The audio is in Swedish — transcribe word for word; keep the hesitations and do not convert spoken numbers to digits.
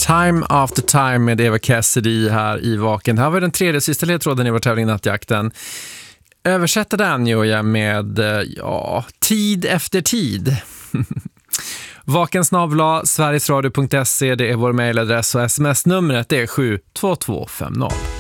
Time After Time med Eva Cassidy här i Vaken. Här var den tredje sista ledtråden i vår tävling Nattjakten. Översätter den gör jag med ja, tid efter tid. Vakensnabla sverigesradio punkt se, det är vår mejladress och sms-numret är sju två två fem noll.